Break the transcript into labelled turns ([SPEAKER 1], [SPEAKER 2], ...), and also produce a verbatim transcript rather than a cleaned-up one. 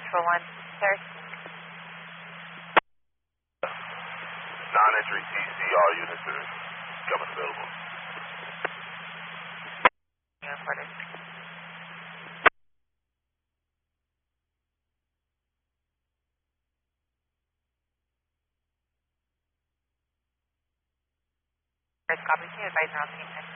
[SPEAKER 1] for one, sir.
[SPEAKER 2] Non-entry T C, all units are coming available.
[SPEAKER 1] Reported. First copy, can you advise now, team